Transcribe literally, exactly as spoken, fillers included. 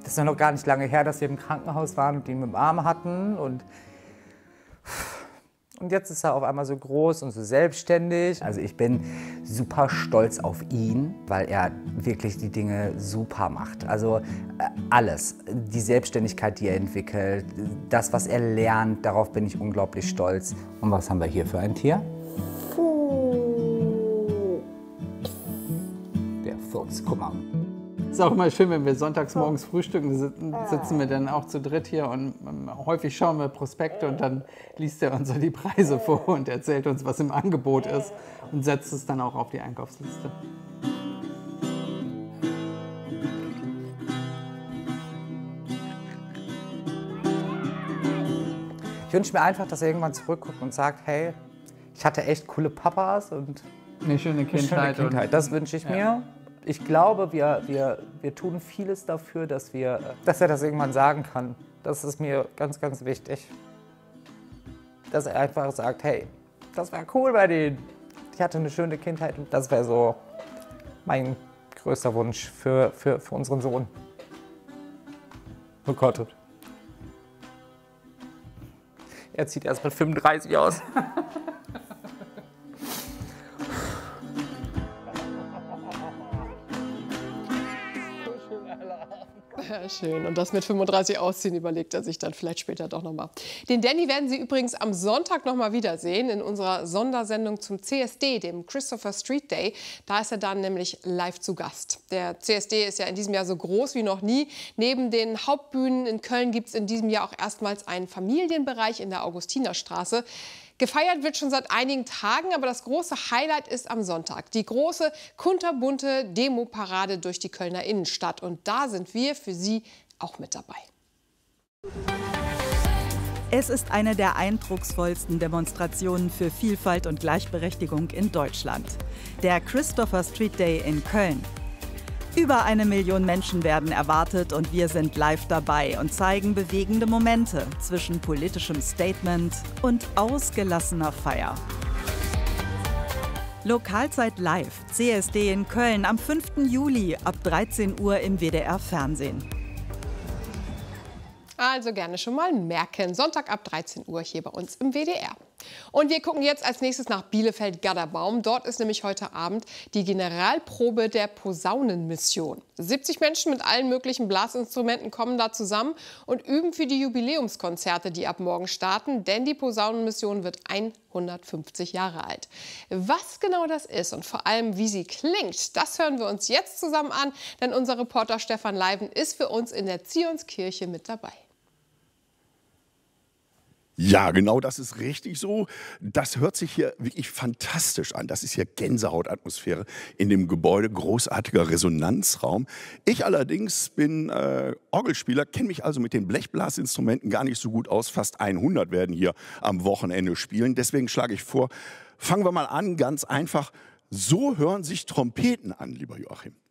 Das ist ja noch gar nicht lange her, dass wir im Krankenhaus waren und ihn mit dem Arm hatten. Und, und jetzt ist er auf einmal so groß und so selbstständig. Also ich bin super stolz auf ihn, weil er wirklich die Dinge super macht. Also äh, alles. Die Selbstständigkeit, die er entwickelt, das, was er lernt, darauf bin ich unglaublich stolz. Und was haben wir hier für ein Tier? Der Fuchs, guck mal. Es ist auch immer schön, wenn wir sonntags morgens frühstücken, sitzen wir dann auch zu dritt hier und häufig schauen wir Prospekte und dann liest er uns so die Preise vor und erzählt uns, was im Angebot ist und setzt es dann auch auf die Einkaufsliste. Ich wünsche mir einfach, dass er irgendwann zurückguckt und sagt, hey, ich hatte echt coole Papas und eine schöne Kindheit. Eine schöne Kindheit. Das wünsche ich ja. mir. Ich glaube, wir, wir, wir tun vieles dafür, dass, wir, dass er das irgendwann sagen kann. Das ist mir ganz, ganz wichtig. Dass er einfach sagt, hey, das war cool bei denen. Ich hatte eine schöne Kindheit und das wäre so mein größter Wunsch für, für, für unseren Sohn. Oh Gott. Er sieht erst mal fünfunddreißig aus. Ja, schön. Und das mit fünfunddreißig ausziehen überlegt er sich dann vielleicht später doch noch mal. Den Danny werden Sie übrigens am Sonntag noch mal wiedersehen in unserer Sondersendung zum C S D, dem Christopher Street Day. Da ist er dann nämlich live zu Gast. Der C S D ist ja in diesem Jahr so groß wie noch nie. Neben den Hauptbühnen in Köln gibt es in diesem Jahr auch erstmals einen Familienbereich in der Augustinerstraße. Gefeiert wird schon seit einigen Tagen, aber das große Highlight ist am Sonntag. Die große, kunterbunte Demo-Parade durch die Kölner Innenstadt. Und da sind wir für Sie auch mit dabei. Es ist eine der eindrucksvollsten Demonstrationen für Vielfalt und Gleichberechtigung in Deutschland. Der Christopher Street Day in Köln. Über eine Million Menschen werden erwartet und wir sind live dabei und zeigen bewegende Momente zwischen politischem Statement und ausgelassener Feier. Lokalzeit live, C S D in Köln am fünften Juli ab dreizehn Uhr im W D R-Fernsehen. Also gerne schon mal merken. Sonntag ab dreizehn Uhr hier bei uns im W D R. Und wir gucken jetzt als nächstes nach Bielefeld-Gadderbaum. Dort ist nämlich heute Abend die Generalprobe der Posaunenmission. siebzig Menschen mit allen möglichen Blasinstrumenten kommen da zusammen und üben für die Jubiläumskonzerte, die ab morgen starten. Denn die Posaunenmission wird hundertfünfzig Jahre alt. Was genau das ist und vor allem, wie sie klingt, das hören wir uns jetzt zusammen an. Denn unser Reporter Stefan Leiven ist für uns in der Zionskirche mit dabei. Ja, genau, das ist richtig so. Das hört sich hier wirklich fantastisch an. Das ist hier Gänsehautatmosphäre in dem Gebäude, großartiger Resonanzraum. Ich allerdings bin äh, Orgelspieler, kenne mich also mit den Blechblasinstrumenten gar nicht so gut aus. Fast hundert werden hier am Wochenende spielen. Deswegen schlage ich vor, fangen wir mal an, ganz einfach. So hören sich Trompeten an, lieber Joachim.